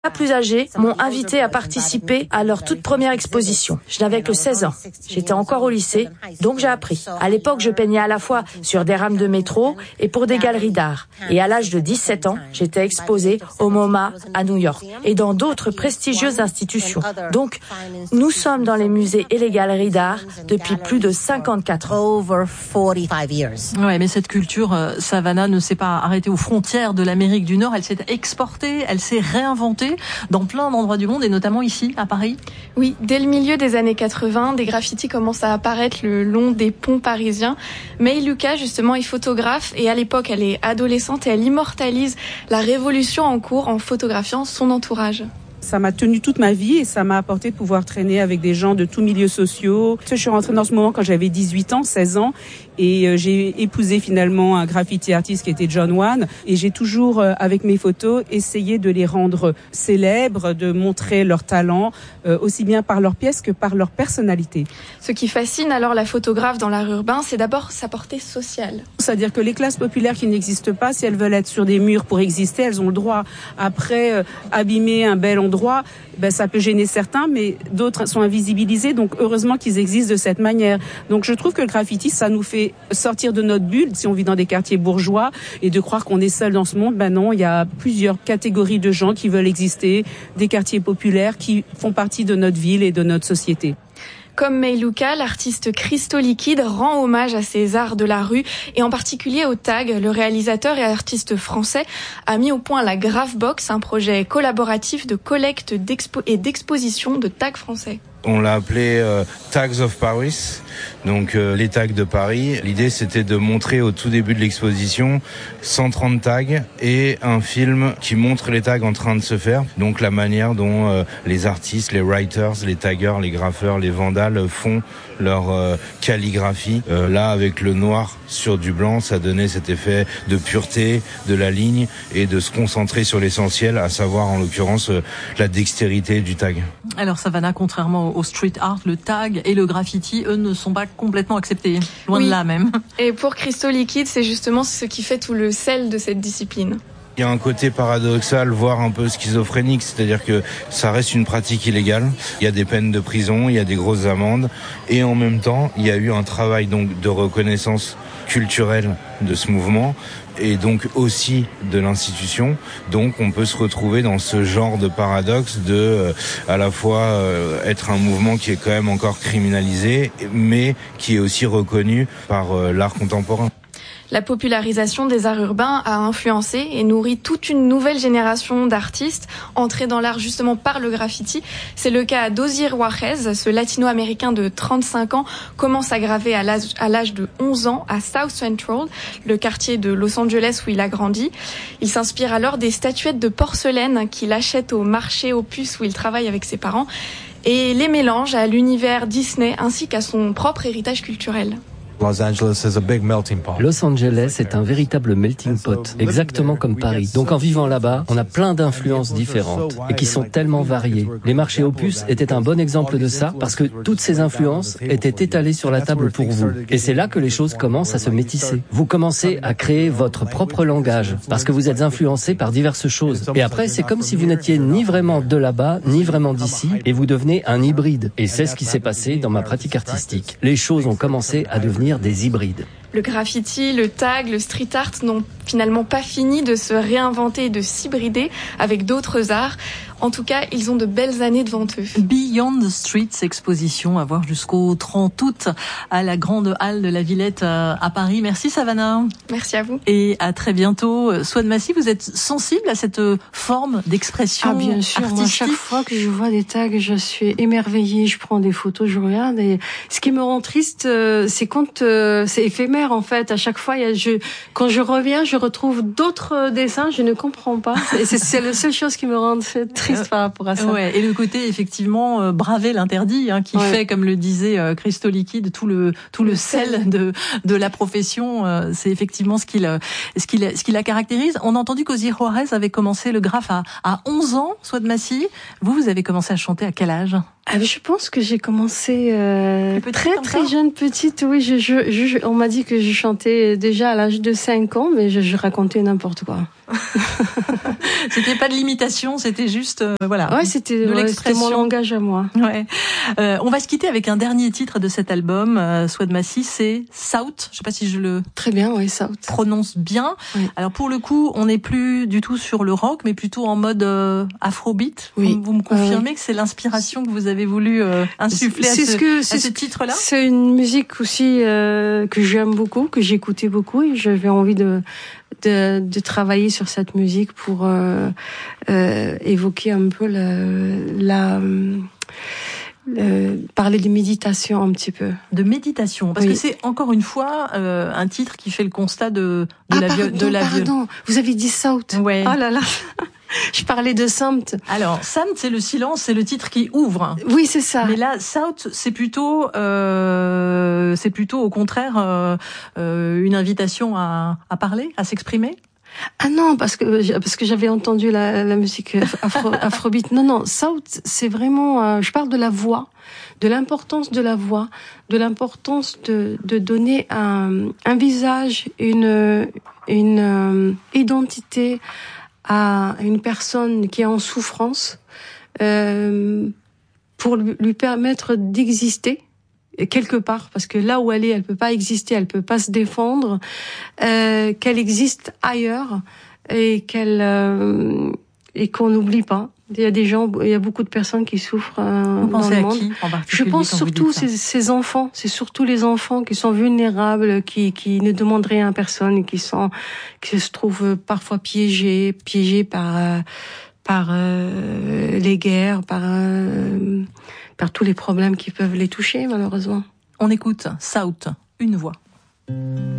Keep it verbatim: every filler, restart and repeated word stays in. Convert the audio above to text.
plus âgés m'ont invité à participer à leur toute première exposition. Je n'avais que seize ans. J'étais encore au lycée, donc j'ai appris. À l'époque, je peignais à la fois sur des rames de métro et pour des galeries d'art. Et à l'âge de dix-sept ans, j'étais exposée au MoMA à New York et dans d'autres prestigieuses institutions. Donc, nous sommes dans les musées et les galeries d'art depuis plus de cinquante-quatre ans. Ouais, mais cette culture, euh, Savannah, ne s'est pas arrêtée aux frontières de l'Amérique du Nord. Elle s'est exportée, elle s'est réinventée dans plein d'endroits du monde et notamment ici, à Paris. Oui, dès le milieu des années quatre-vingts, des graffitis commencent à apparaître le long des ponts parisiens. May Lucas, justement, est photographe et à l'époque, elle est adolescente et elle immortalise la révolution en cours en photographiant son entourage. Ça m'a tenu toute ma vie et ça m'a apporté de pouvoir traîner avec des gens de tous milieux sociaux. Je suis rentrée dans ce moment quand j'avais dix-huit ans, seize ans, et j'ai épousé finalement un graffiti artiste qui était John Wan. Et j'ai toujours, avec mes photos, essayé de les rendre célèbres, de montrer leur talent, aussi bien par leurs pièces que par leur personnalité. Ce qui fascine alors la photographe dans l'art urbain, c'est d'abord sa portée sociale. C'est-à-dire que les classes populaires qui n'existent pas, si elles veulent être sur des murs pour exister, elles ont le droit. Après, euh, abîmer un bel endroit, ben, ça peut gêner certains, mais d'autres sont invisibilisés. Donc, heureusement qu'ils existent de cette manière. Donc, je trouve que le graffiti, ça nous fait sortir de notre bulle, si on vit dans des quartiers bourgeois, et de croire qu'on est seul dans ce monde. Ben non, il y a plusieurs catégories de gens qui veulent exister, des quartiers populaires qui font partie de notre ville et de notre société. Comme May Lucas, l'artiste Christo Liquide rend hommage à ces arts de la rue et en particulier au tag. Le réalisateur et artiste français a mis au point la Graphbox, un projet collaboratif de collecte d'expo- et d'exposition de tags français. On l'a appelé euh, Tags of Paris, donc euh, les tags de Paris. L'idée, c'était de montrer au tout début de l'exposition cent trente tags et un film qui montre les tags en train de se faire. Donc la manière dont euh, les artistes, les writers, les taggers, les graffeurs, les vandales font leur euh, calligraphie. Euh, là, avec le noir sur du blanc, ça donnait cet effet de pureté de la ligne et de se concentrer sur l'essentiel, à savoir en l'occurrence euh, la dextérité du tag. Alors Savannah, contrairement au street art, le tag et le graffiti, eux, ne sont pas complètement acceptés, loin oui. de là même. Et pour Christo Liquide, c'est justement ce qui fait tout le sel de cette discipline. Il y a un côté paradoxal, voire un peu schizophrénique, c'est-à-dire que ça reste une pratique illégale. Il y a des peines de prison, il y a des grosses amendes, et en même temps, il y a eu un travail donc de reconnaissance culturelle de ce mouvement, et donc aussi de l'institution. Donc on peut se retrouver dans ce genre de paradoxe de euh, à la fois euh, être un mouvement qui est quand même encore criminalisé, mais qui est aussi reconnu par euh, l'art contemporain. La popularisation des arts urbains a influencé et nourri toute une nouvelle génération d'artistes entrés dans l'art justement par le graffiti. C'est le cas d'Osier Juarez, ce latino-américain de trente-cinq ans, commence à graver à l'âge, à l'âge de onze ans à South Central, le quartier de Los Angeles où il a grandi. Il s'inspire alors des statuettes de porcelaine qu'il achète au marché aux puces où il travaille avec ses parents et les mélange à l'univers Disney ainsi qu'à son propre héritage culturel. Los Angeles is a big melting pot. Los Angeles est un véritable melting pot, exactement comme Paris. Donc en vivant là-bas, on a plein d'influences différentes et qui sont tellement variées. Les marchés aux puces étaient un bon exemple de ça parce que toutes ces influences étaient étalées sur la table pour vous. Et c'est là que les choses commencent à se métisser. Vous commencez à créer votre propre langage parce que vous êtes influencé par diverses choses. Et après, c'est comme si vous n'étiez ni vraiment de là-bas, ni vraiment d'ici et vous devenez un hybride. Et c'est ce qui s'est passé dans ma pratique artistique. Les choses ont commencé à devenir des hybrides. Le graffiti, le tag, le street art n'ont finalement pas fini de se réinventer et de s'hybrider avec d'autres arts. En tout cas, ils ont de belles années devant eux. Beyond the Streets, exposition à voir jusqu'au trente août à la Grande Halle de la Villette à Paris. Merci Savannah. Merci à vous. Et à très bientôt. Swan Massy, vous êtes sensible à cette forme d'expression artistique? Ah bien sûr, moi, chaque fois que je vois des tags, je suis émerveillée, je prends des photos, je regarde. Et ce qui me rend triste, c'est quand c'est éphémère en fait. À chaque fois, il y a, je, quand je reviens, je retrouve d'autres dessins, je ne comprends pas. Et c'est, c'est la seule chose qui me rend triste. Par rapport à ça. Ouais, et le côté effectivement euh, braver l'interdit, hein, qui ouais. fait, comme le disait euh, Christo Liquide, tout le tout le, le sel de de la profession. Euh, c'est effectivement ce qu'il ce qu'il ce qui la caractérise. On a entendu qu'Osier Juarez avait commencé le graphe à à onze ans. Swan Massy, vous vous avez commencé à chanter à quel âge? Ah, je pense que j'ai commencé euh, très très jeune, petite. Oui, je, je, je on m'a dit que je chantais déjà à l'âge de cinq ans, mais je, je racontais n'importe quoi. C'était pas de l'imitation, c'était juste euh, voilà. Ouais, c'était, de ouais, l'expression. c'était mon langage à moi. Ouais. Euh, on va se quitter avec un dernier titre de cet album, euh, Swad Massi, c'est South. Je sais pas si je le Très bien, oui, South. prononce bien. Oui. Alors pour le coup, on n'est plus du tout sur le rock, mais plutôt en mode euh, afrobeat. Oui. Vous, vous me confirmez oui. que c'est l'inspiration que vous avez voulu euh, insuffler à c'est ce, ce que, à c'est ce titre-là? C'est une musique aussi euh, que j'aime beaucoup, que j'écoutais beaucoup, et j'avais envie de de, de travailler sur cette musique pour euh, euh, évoquer un peu la, la euh, parler de méditation un petit peu. De méditation, parce oui. que c'est encore une fois euh, un titre qui fait le constat de, de ah, la pardon, viol- de la viol- pardon, vous avez dit South. Ouais. Oh là là. Je parlais de Samt. Alors, Samt, c'est le silence, c'est le titre qui ouvre. Oui, c'est ça. Mais là, South, c'est plutôt, euh, c'est plutôt au contraire euh, euh, une invitation à, à parler, à s'exprimer. Ah non, parce que parce que j'avais entendu la, la musique afro, afrobeat. Non, non, South, c'est vraiment. Euh, je parle de la voix, de l'importance de la voix, de l'importance de de donner un un visage, une une euh, identité à une personne qui est en souffrance, euh, pour lui permettre d'exister quelque part, parce que là où elle est, elle peut pas exister, elle peut pas se défendre, euh, qu'elle existe ailleurs et qu'elle euh, et qu'on n'oublie pas. Il y a des gens, il y a beaucoup de personnes qui souffrent euh, Vous dans pensez le à monde. qui en particulier Je pense quand vous surtout dites ça ces, ces enfants, c'est surtout les enfants qui sont vulnérables, qui qui ne demandent rien à personne, qui sont qui se trouvent parfois piégés, piégés par euh, par euh, les guerres, par euh, par tous les problèmes qui peuvent les toucher malheureusement. On écoute South, une voix.